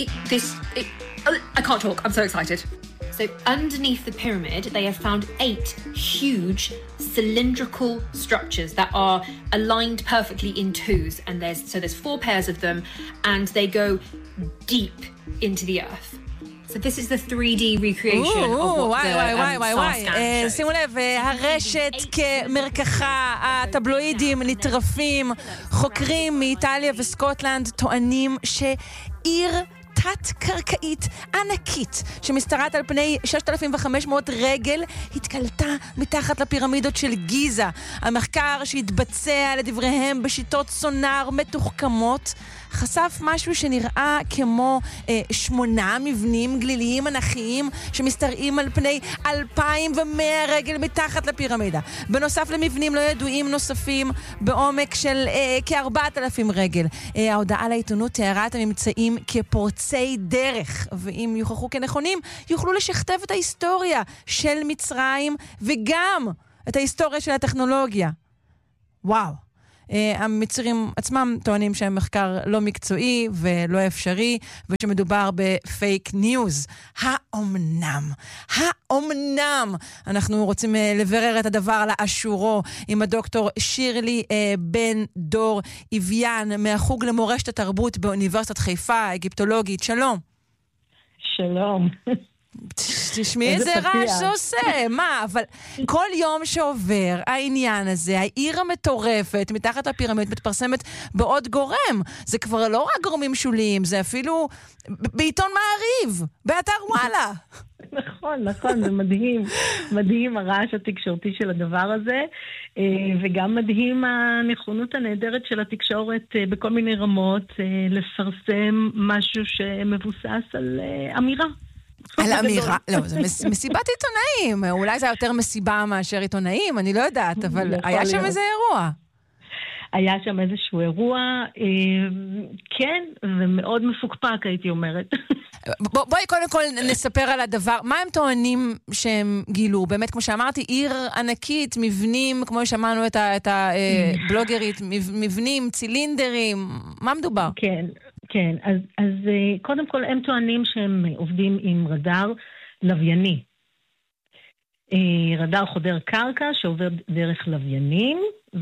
I can't talk. I'm so excited. So underneath the pyramid, they have found 8 huge cylindrical structures that are aligned perfectly in twos. And there's 4 pairs of them, and they go deep into the earth. So this is the 3D recreation of what the וואי. שימו לב, הרשת כמרקחה, הטבלואידים נטרפים, חוקרים מאיטליה וסקוטלנד טוענים שעיר תת-קרקעית ענקית שמשתרעת על פני 6,500 רגל התקלטה מתחת לפירמידות של גיזה. המחקר שהתבצע לדבריהם בשיטות סונאר מתוחכמות חשף משהו שנראה כמו 8 מבנים גליליים אנכיים שמשתרעים על פני 2,100 רגל מתחת לפירמידה. בנוסף למבנים לא ידועים נוספים בעומק של כ-4,000 רגל. ההודעה לעיתונות תיארה את הממצאים כפורצי דרך, ואם יוכחו כנכונים, יוכלו לשכתב את ההיסטוריה של מצרים וגם את ההיסטוריה של הטכנולוגיה. וואו. המצרים עצמם טוענים שהמחקר לא מקצועי ולא אפשרי, ושמדובר בפייק ניוז. האומנם? אנחנו רוצים לברר את הדבר לאשורו עם הדוקטור שירלי בן דור איביאן מהחוג למורשת התרבות באוניברסיטת חיפה, אגיפטולוגית. שלום. שלום. תשמעי איזה רעש שעושה, מה? אבל כל יום שעובר העניין הזה, העיר המטורפת מתחת לפירמיד מתפרסמת בעוד גורם. זה כבר לא רק גורמים שוליים, זה אפילו בעיתון מעריב, באתר וואלה. נכון, זה מדהים הרעש התקשורתי של הדבר הזה, וגם מדהים הנכונות הנהדרת של התקשורת בכל מיני רמות לפרסם משהו שמבוסס על אמירה. על אמירה, לא, זה מסיבת עיתונאים, אולי זה יותר מסיבה מאשר עיתונאים, אני לא יודעת, אבל היה שם איזה אירוע. היה שם איזשהו אירוע, כן, ומאוד מפוקפק, הייתי אומרת. בואי קודם כל נספר על הדבר, מה הם טוענים שהם גילו? באמת, כמו שאמרתי, עיר ענקית, מבנים, כמו ששמענו את הבלוגרית, מבנים, צילינדרים, מה מדובר? כן, אז קודם כל הם טוענים שהם עובדים עם רדאר לווייני. רדאר חודר קרקע שעובר דרך לוויינים,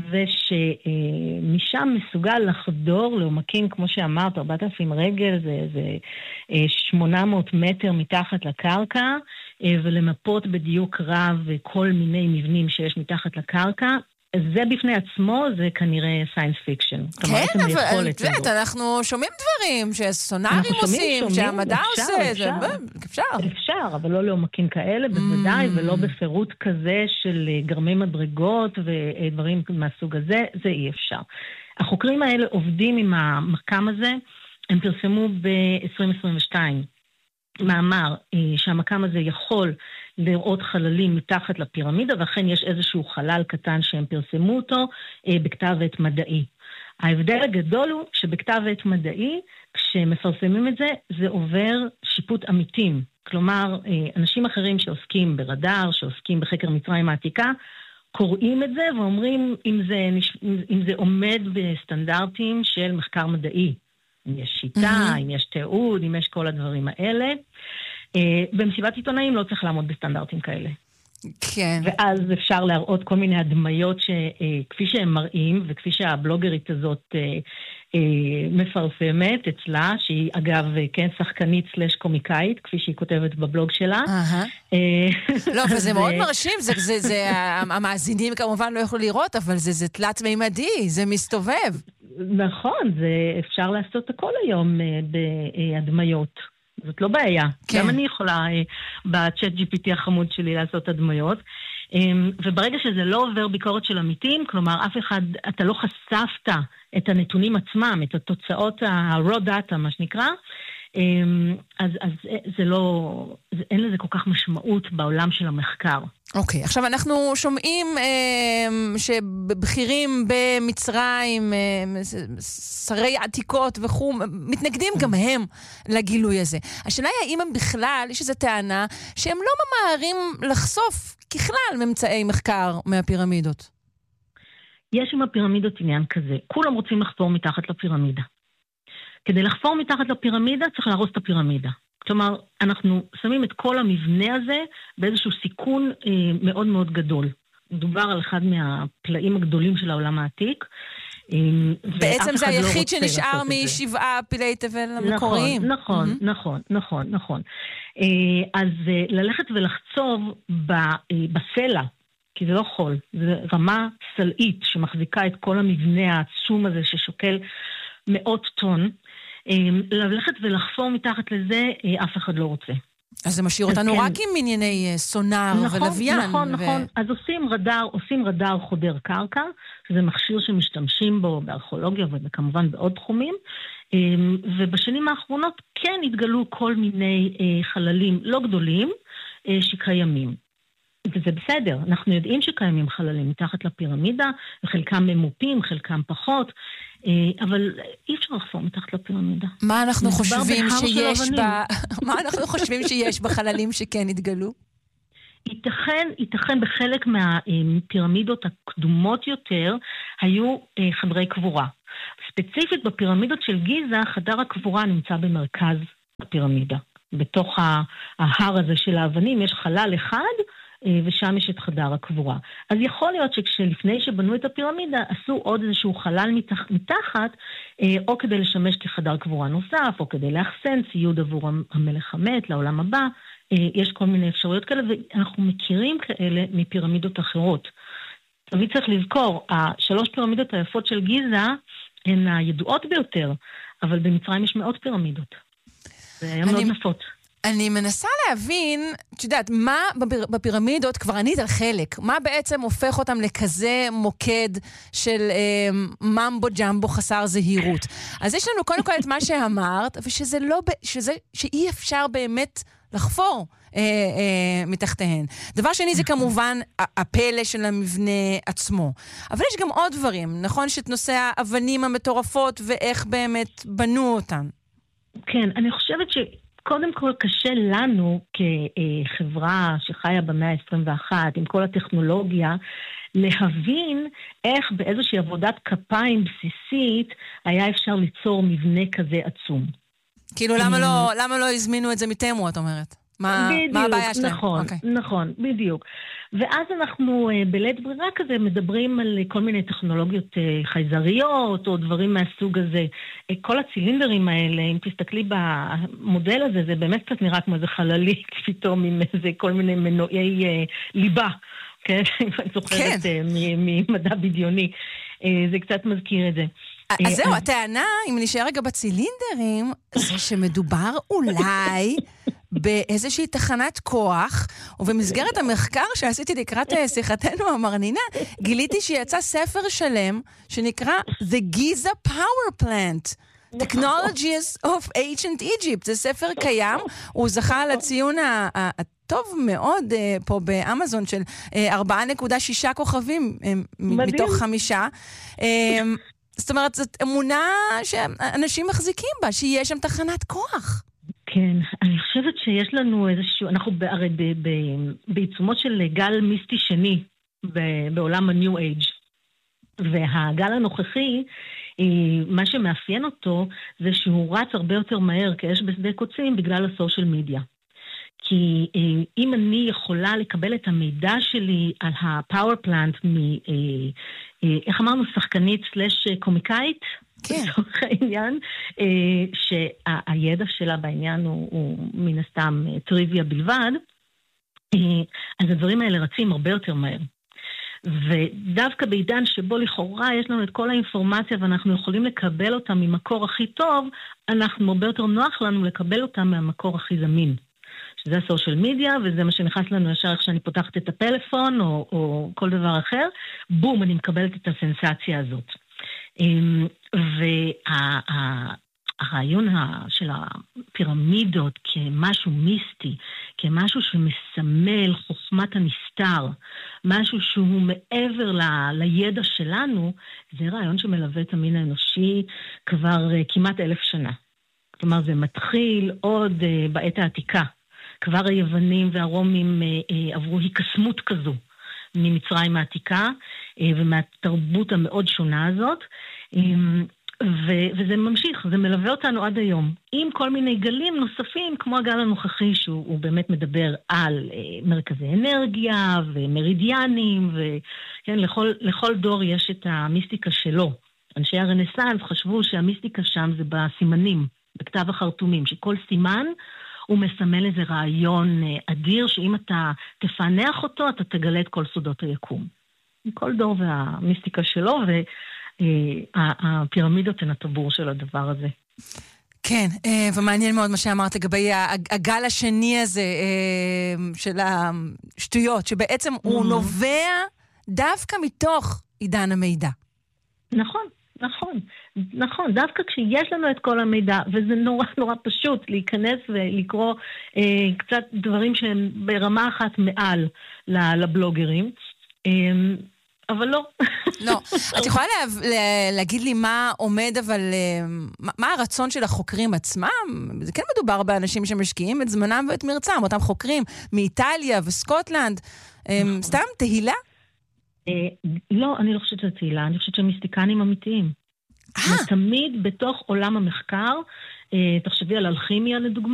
ושמשם מסוגל לחדור לעומקים, כמו שאמרת, 4,000 רגל, זה 800 מטר מתחת לקרקע, ולמפות בדיוק רב כל מיני מבנים שיש מתחת לקרקע. זה בפני עצמו, זה כנראה סיינס פיקשן. כן, אבל אנחנו שומעים דברים שסונארים עושים, שהמדע עושה, אפשר, אבל לא לעומקים כאלה, בוודאי, ולא בפירוט כזה של גרמי מדרגות ודברים מהסוג הזה, זה אי אפשר. החוקרים האלה עובדים עם המחקם הזה, הם פרסמו ב-2022 מאמר שהמקם הזה יכול לראות חללים מתחת לפירמידה, ואכן יש איזשהו חלל קטן שהם פרסמו אותו בכתב עת מדעי. ההבדל הגדול הוא שבכתב עת מדעי, כשמפרסמים את זה, זה עובר שיפוט עמיתים. כלומר, אנשים אחרים שעוסקים ברדאר, שעוסקים בחקר מצרים העתיקה, קוראים את זה ואומרים אם זה עומד בסטנדרטים של מחקר מדעי. אם יש שיטה, אם יש תיעוד, אם יש כל הדברים האלה. במסיבת עיתונאים לא צריך לעמוד בסטנדרטים כאלה. כן. ואז אפשר להראות כל מיני הדמיות שכפי שהם מראים, וכפי שהבלוגרית הזאת מפרסמת אצלה, שהיא אגב כן שחקנית סלש קומיקאית, כפי שהיא כותבת בבלוג שלה. לא, וזה מאוד מרשים, המאזינים כמובן לא יכולו לראות, אבל זה תלת מימדי, זה מסתובב. נכון, אפשר לעשות הכל היום בהדמיות. זאת לא בעיה. כן. גם אני יכולה בצ'אט GPT החמוד שלי לעשות הדמיות. וברגע שזה לא עובר ביקורת של עמיתים, כלומר אף אחד, אתה לא חשפת את הנתונים עצמם, את התוצאות ה-raw data, מה שנקרא, אז זה לא, אין לזה כל כך משמעות בעולם של המחקר. אוקיי, עכשיו אנחנו שומעים שבבחירים במצרים, שרי עתיקות וכו', מתנגדים גם הם לגילוי הזה. השאלה היא האם הם בכלל, יש איזו טענה, שהם לא ממהרים לחשוף ככלל ממצאי מחקר מהפירמידות. יש עם הפירמידות עניין כזה, כולם רוצים לחפור מתחת לפירמידה. כדי לחפור מתחת לפירמידה, צריך להרוס את הפירמידה. כלומר, אנחנו שמים את כל המבנה הזה באיזשהו סיכון מאוד מאוד גדול. מדובר על אחד מהפלאים הגדולים של העולם העתיק. בעצם זה היחיד שנשאר משבעה פלאי תבל המקוריים. נכון. אז ללכת ולחצוב בסלע, כי זה לא חול, זה רמה סלעית שמחזיקה את כל המבנה העצום הזה ששוקל מאות טון, ללכת ולחפור מתחת לזה, אף אחד לא רוצה. אז זה משאיר אותנו רק עם ענייני סונאר ולוויין. נכון. אז עושים רדאר חודר קרקע, שזה מכשיר שמשתמשים בו בארכיאולוגיה וכמובן בעוד תחומים, ובשנים האחרונות כן התגלו כל מיני חללים לא גדולים שקיימים. וזה בסדר, אנחנו יודעים שקיימים חללים מתחת לפירמידה, וחלקם ממופים, חלקם פחות, אבל אי אפשר לחפור מתחת לפירמידה. מה אנחנו חושבים שיש בחללים שכן התגלו? ייתכן בחלק מהפירמידות הקדומות יותר, היו חדרי קבורה. ספציפית בפירמידות של גיזה, חדר הקבורה נמצא במרכז הפירמידה. בתוך ההר הזה של האבנים יש חלל אחד, ושם יש את חדר הקבורה. אז יכול להיות שכשלפני שבנו את הפירמידה, עשו עוד איזשהו חלל מתחת, או כדי לשמש כחדר קבורה נוסף, או כדי לאחסן ציוד עבור המלך המת לעולם הבא. יש כל מיני אפשרויות כאלה, ואנחנו מכירים כאלה מפירמידות אחרות. תמיד צריך לזכור, השלוש פירמידות היפות של גיזה, הן הידועות ביותר, אבל במצרים יש מאות פירמידות. זה היה מאוד נפוץ. אני מנסה להבין, את יודעת, מה בפירמידות, כבר ענית על חלק, מה בעצם הופך אותם לכזה מוקד של ממבו ג'מבו חסר זהירות. אז יש לנו קודם כל את מה שאמרת, שאי אפשר באמת לחפור מתחתיהן. דבר שני זה כמובן הפלא של המבנה עצמו. אבל יש גם עוד דברים, נכון? שאת נושא האבנים המטורפות ואיך באמת בנו אותן. כן, אני חושבת קודם כל קשה לנו כחברה שחיה במאה ה-21 עם כל הטכנולוגיה להבין איך באיזושהי עבודת כפיים בסיסית היה אפשר ליצור מבנה כזה עצום. כאילו למה לא הזמינו את זה מתמו, את אומרת? מה הבעיה שלהם? נכון, בדיוק. ואז אנחנו בלית ברירה כזה מדברים על כל מיני טכנולוגיות חייזריות או דברים מהסוג הזה. כל הצילינדרים האלה, אם תסתכלי במודל הזה, זה באמת קצת נראה כמו איזה חללית פתאום עם איזה כל מיני מנועי ליבה. כן? אני זוכרת ממדע בדיוני. זה קצת מזכיר את זה. אז זהו, הטענה, אם נשאר רגע בצילינדרים, זה שמדובר אולי באיזושהי תחנת כוח, ובמסגרת המחקר שעשיתי לקראת שיחתנו המרנינה, גיליתי שיצא ספר שלם שנקרא The Giza Power Plant, Technologies of Ancient Egypt. זה ספר קיים, הוא זכה על הציון הטוב מאוד פה באמזון של 4.6 כוכבים מתוך 5. זאת אומרת, זאת אמונה שאנשים מחזיקים בה, שיש שם תחנת כוח. כן, אני חושבת שיש לנו איזשהו, אנחנו הרי בעיצומות של גל מיסטי שני בעולם ה-New Age, והגל הנוכחי, מה שמאפיין אותו זה שהוא רץ הרבה יותר מהר כאש בשדה קוצים בגלל הסושיאל מדיה. כי אם אני יכולה לקבל את המידע שלי על הפאוור פלנט איך אמרנו, שחקנית סלש קומיקאית, לצורך העניין, שהידע שלה בעניין הוא מן הסתם טריוויה בלבד, אז הדברים האלה רצים הרבה יותר מהר. ודווקא בעידן שבו לכאורה יש לנו את כל האינפורמציה ואנחנו יכולים לקבל אותה ממקור הכי טוב, אנחנו הרבה יותר נוח לנו לקבל אותה מהמקור הכי זמין. שזה הסושיאל מדיה, וזה מה שנכנס לנו ישר איך שאני פותחת את הפלאפון, או כל דבר אחר, בום, אני מקבלת את הסנסציה הזאת. והרעיון של הפירמידות כמשהו מיסטי, כמשהו שמסמל חוכמת הנסתר, משהו שהוא מעבר לידע שלנו, זה רעיון שמלווה את המין האנושי כבר כמעט 1000 שנה. כלומר, זה מתחיל עוד בעת העתיקה. כבר היוונים והרומים עברו הקסמות כזו ממצרים העתיקה ומהתרבות המאוד שונה הזאת. וזה ממשיך, זה מלווה אותנו עד היום. עם כל מיני גלים נוספים, כמו הגל הנוכחי, שהוא באמת מדבר על מרכזי אנרגיה ומרידיאנים, וכן, לכל דור יש את המיסטיקה שלו. אנשי הרנסנס חשבו שהמיסטיקה שם זה בסימנים, בכתב החרטומים, שכל סימן הוא מסמל איזה רעיון אדיר, שאם אתה תפענח אותו, אתה תגלה את כל סודות היקום. כל דור והמיסטיקה שלו, והפירמידות הן הטבור של הדבר הזה. כן, ומעניין מאוד מה שאמרת לגבי הגל השני הזה של השטויות, שבעצם הוא נובע דווקא מתוך עידן המידע. נכון, נכון, נכון. דווקא כשיש לנו את כל המידע, וזה נורא נורא פשוט להיכנס ולקרוא קצת דברים שהם ברמה אחת מעל לבלוגרים, אבל לא. לא. את יכולה להגיד לי מה עומד, אבל מה הרצון של החוקרים עצמם? זה כן מדובר באנשים שמשקיעים את זמנם ואת מרצם, אותם חוקרים מאיטליה וסקוטלנד. סתם תהילה? לא, אני לא חושבת שזה תהילה, אני חושבת שהם מיסטיקנים אמיתיים. תמיד בתוך עולם המחקר, תחשבי על אלכימיה לדוגמה,